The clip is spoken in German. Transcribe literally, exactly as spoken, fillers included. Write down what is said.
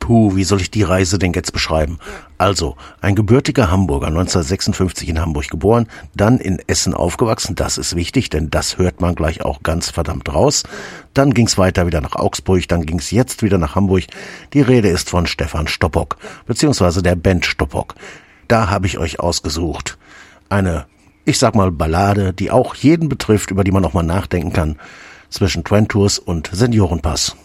Puh, wie soll ich die Reise denn jetzt beschreiben? Also, ein gebürtiger Hamburger, neunzehnhundertsechsundfünfzig in Hamburg geboren, dann in Essen aufgewachsen, das ist wichtig, denn das hört man gleich auch ganz verdammt raus. Dann ging's weiter wieder nach Augsburg, dann ging's jetzt wieder nach Hamburg. Die Rede ist von Stefan Stoppock, beziehungsweise der Band Stoppock. Da habe ich euch ausgesucht. Eine, ich sag mal, Ballade, die auch jeden betrifft, über die man noch mal nachdenken kann, zwischen Twin Tours und Seniorenpass.